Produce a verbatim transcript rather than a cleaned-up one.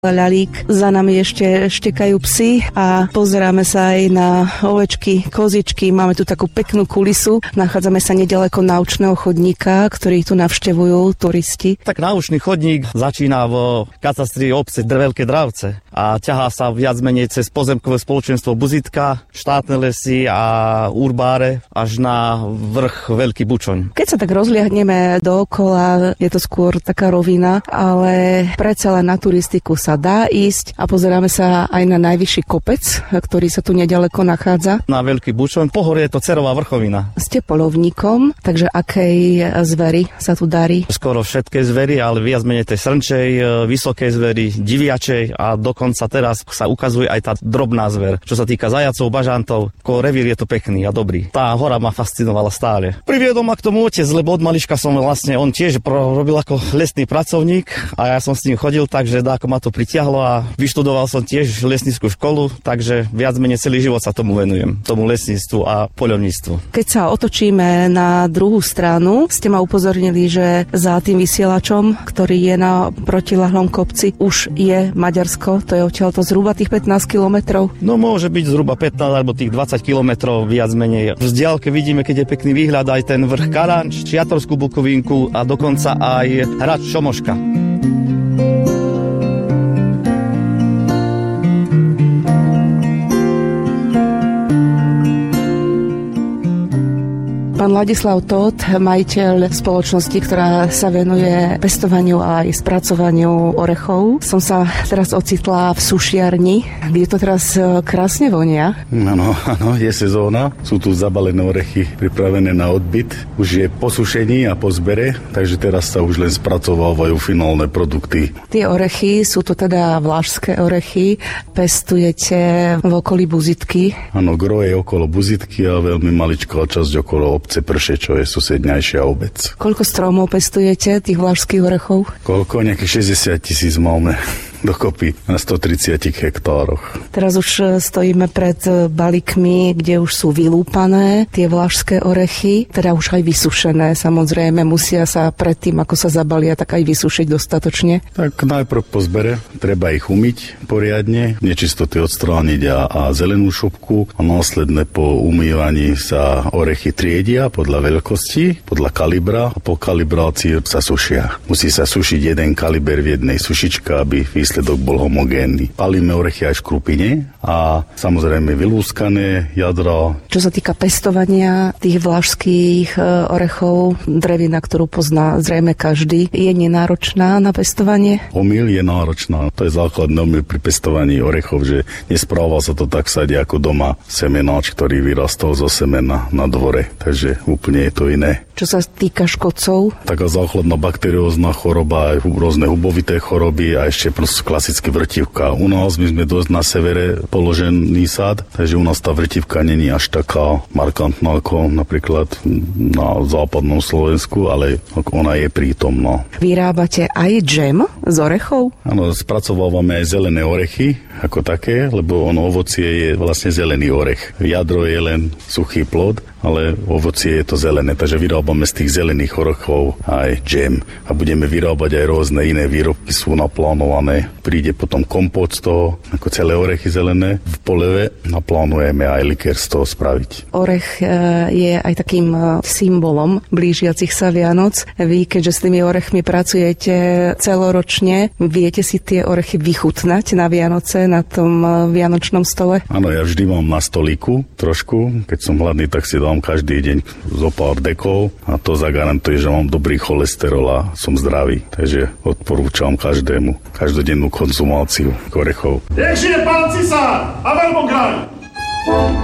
ľalík. Za nami ešte štekajú psy a pozeráme sa aj na ovečky, kozičky. Máme tu takú peknú kulisu. Nachádzame sa nedaleko naučného chodníka, ktorý tu navštevujú turisti. Tak naučný chodník začína v katastri obce Veľké Dravce a ťahá sa viac menej cez pozemkové spoločenstvo Buzitka, štátne lesy a urbáre až na vrch Veľký Bučoň. Keď sa tak rozliahneme dookola, je to skôr taká rovina, ale predsa len na turistiku sa dá ísť a pozeráme sa aj na najvyšší kopec, ktorý sa tu nedaleko nachádza. Na Veľký Bučoň, pohorie je to Cerová vrchovina. Ste poľovníkom, takže akej zveri sa tu darí? Skoro všetké zvery, ale viac menej tej srnčej, vysokej zveri, diviačej a dokonca teraz sa ukazuje aj tá drobná zver. Čo sa týka zajacov, bažantov, ko revír je to pekný a dobrý. Tá hora ma fascinovala stále. Priviedol ma k tomu otec, lebo od malička som vlastne, on tiež robil ako lesný pracovník a ja som s ním chodil, takže dáko ma to pritiahlo a vyštudoval som tiež lesnícku školu, takže viac menej celý život sa tomu venujem, tomu lesníctvu a poľovníctvu. Keď sa otočíme na druhú stranu, ste ma upozornili, že za tým vysielačom, ktorý je na protilahlom kopci, už je Maďarsko, to je odtiaľto zhruba tých pätnásť kilometrov. No môže byť zhruba pätnásť alebo tých dvadsať kilometrov viac menej. V vzdialke vidíme, keď je pekný výhľad, aj ten vrch Karanč, Čiatorskú Bukovinku a dokonca aj hrad Šomoška. Pán Ladislav Tóth, majiteľ spoločnosti, ktorá sa venuje pestovaniu a aj spracovaniu orechov. Som sa teraz ocitla v sušiarni, kde to teraz krásne vonia. Áno, áno, je sezóna. Sú tu zabalené orechy pripravené na odbyt. Už je po sušení a po zbere, takže teraz sa už len spracovávajú finálne produkty. Tie orechy sú to teda vlášské orechy. Pestujete v okolí Buzitky. Áno, gro je okolo Buzitky a veľmi maličká časť okolo obce Prše, čo je susedňajšia obec. Koľko stromov pestujete, tých vlášskych orechov? Koľko? Nejakých šesťdesiat tisíc máme dokopy na stotridsať hektároch. Teraz už stojíme pred balíkmi, kde už sú vylúpané tie vlášské orechy, teda už aj vysušené. Samozrejme, musia sa predtým, ako sa zabalia, tak aj vysušiť dostatočne. Tak najprv po zbere treba ich umyť poriadne, nečistoty odstrániť a, a zelenú šupku a následne po umývaní sa orechy triedia podľa veľkosti, podľa kalibra a po kalibrácii sa sušia. Musí sa sušiť jeden kaliber v jednej sušičke, aby výsledok bol homogénny. Palíme orechy aj v škrupine a samozrejme vylúskané jadra. Čo sa týka pestovania tých vlašských orechov, drevina, ktorú pozná zrejme každý, je nenáročná na pestovanie? Omyl je náročná. To je základný omyl pri pestovaní orechov, že nespráva sa to tak sade ako doma semenáč, ktorý vyrastal zo semena na dvore. Takže úplne je to iné. Čo sa týka škodcov? Taká základná bakteriózna choroba, aj rôzne hubovité choroby a ešte proste klasicky vrtivka. U nás my sme dosť na severe položený sad, takže u nás tá vrtivka není až taká markantná ako napríklad na západnom Slovensku, ale ona je prítomná. Vyrábate aj džem z orechov? Áno, spracovávame aj zelené orechy ako také, lebo ono ovocie je vlastne zelený orech. Jadro je len suchý plod, ale ovocie je to zelené, takže vyrábame z tých zelených orechov aj džem a budeme vyrábať aj rôzne iné výrobky, sú naplánované. Príde potom kompot z toho, ako celé orechy zelené. V poleve naplánujeme aj likér z toho spraviť. Orech je aj takým symbolom blížiacich sa Vianoc. Vy, keďže s tými orechmi pracujete celoročne, viete si tie orechy vychutnať na Vianoce, na tom vianočnom stole? Áno, ja vždy mám na stolíku trošku. Keď som hladný, tak si dám každý deň zo pár dekov a to zagarantuje, že mám dobrý cholesterol a som zdravý. Takže odporúčam každému každodennú konzumáciu orechov. Nech žije pán cisár a veľmokrál!